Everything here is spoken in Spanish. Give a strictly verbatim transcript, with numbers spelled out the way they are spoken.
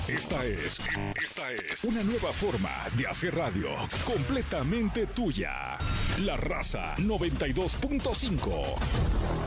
Esta es, esta es una nueva forma de hacer radio completamente tuya. La Raza noventa y dos punto cinco.